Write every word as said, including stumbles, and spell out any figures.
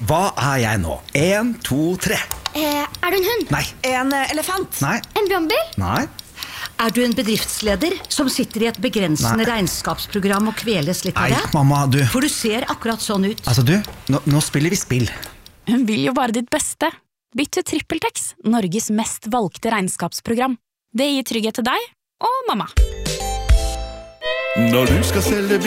Hva er jeg nå? En, to, tre. Eh, er du en hund? Nei. En eh, elefant? Nei. En brannbil? Nei. Er du en bedriftsleder som sitter i et begrensende Nei. regnskapsprogram og kveles litt av Nei, det? mamma, du. For du ser akkurat sånn ut. Altså, du, nå, nå spiller vi spill. Hun vil jo bare ditt beste. Bytt til TrippelTex, Norges mest valgte regnskapsprogram. Det gir trygghet til deg og mamma. Når du skal selge